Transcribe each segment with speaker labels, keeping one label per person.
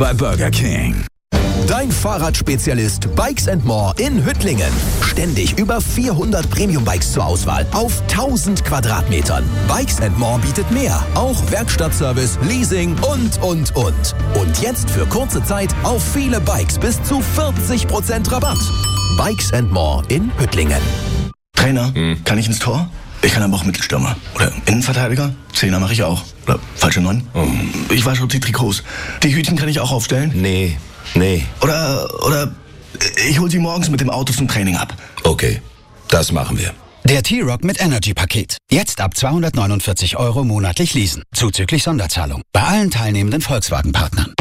Speaker 1: bei Burger King. Dein Fahrradspezialist Bikes & More in Hüttlingen. Ständig über 400 Premium-Bikes zur Auswahl auf 1000 Quadratmetern. Bikes & More bietet mehr. Auch Werkstattservice, Leasing und. Und jetzt für kurze Zeit auf viele Bikes bis zu 40% Rabatt. Bikes & More in Hüttlingen.
Speaker 2: Trainer, kann ich ins Tor? Ich kann aber auch Mittelstürmer. Oder Innenverteidiger? Zehner mache ich auch. Oder falsche 9? Ich wasche die Trikots. Die Hütchen kann ich auch aufstellen?
Speaker 3: Nee.
Speaker 2: Oder ich hol sie morgens mit dem Auto zum Training ab.
Speaker 3: Okay, das machen wir.
Speaker 4: Der T-Rock mit Energy-Paket. Jetzt ab 249 € monatlich leasen. Zuzüglich Sonderzahlung. Bei allen teilnehmenden Volkswagen-Partnern.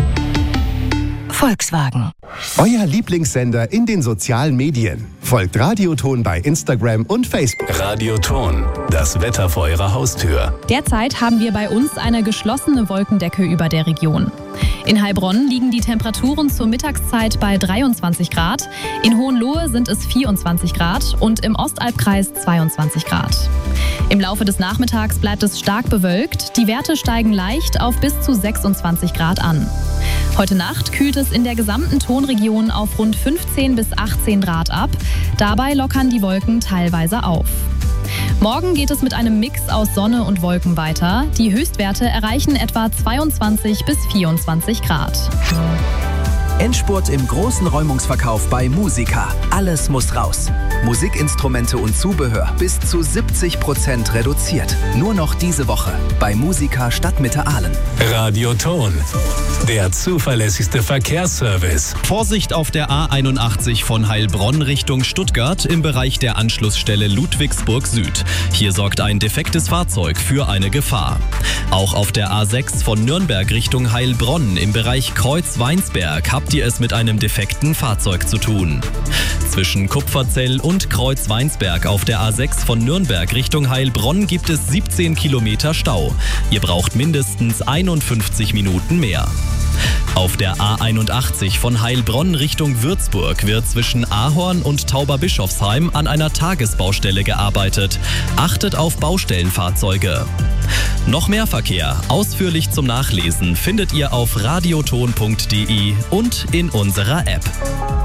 Speaker 5: Volkswagen.
Speaker 6: Euer Lieblingssender in den sozialen Medien. Folgt Radioton bei Instagram und Facebook.
Speaker 7: Radioton, das Wetter vor eurer Haustür.
Speaker 8: Derzeit haben wir bei uns eine geschlossene Wolkendecke über der Region. In Heilbronn liegen die Temperaturen zur Mittagszeit bei 23 Grad, in Hohenlohe sind es 24 Grad und im Ostalbkreis 22 Grad. Im Laufe des Nachmittags bleibt es stark bewölkt, die Werte steigen leicht auf bis zu 26 Grad an. Heute Nacht kühlt es in der gesamten Tonregion auf rund 15 bis 18 Grad ab, dabei lockern die Wolken teilweise auf. Morgen geht es mit einem Mix aus Sonne und Wolken weiter. Die Höchstwerte erreichen etwa 22 bis 24 Grad.
Speaker 1: Endspurt im großen Räumungsverkauf bei Musica. Alles muss raus. Musikinstrumente und Zubehör bis zu 70% reduziert. Nur noch diese Woche bei Musica Stadtmitte Aalen.
Speaker 7: Radioton, der zuverlässigste Verkehrsservice.
Speaker 9: Vorsicht auf der A81 von Heilbronn Richtung Stuttgart im Bereich der Anschlussstelle Ludwigsburg Süd. Hier sorgt ein defektes Fahrzeug für eine Gefahr. Auch auf der A6 von Nürnberg Richtung Heilbronn im Bereich Kreuz-Weinsberg habt ihr es mit einem defekten Fahrzeug zu tun. Zwischen Kupferzell und Kreuz-Weinsberg auf der A6 von Nürnberg Richtung Heilbronn gibt es 17 Kilometer Stau. Ihr braucht mindestens 51 Minuten mehr. Auf der A81 von Heilbronn Richtung Würzburg wird zwischen Ahorn und Tauberbischofsheim an einer Tagesbaustelle gearbeitet. Achtet auf Baustellenfahrzeuge. Noch mehr Verkehr, ausführlich zum Nachlesen, findet ihr auf radioton.de und in unserer App.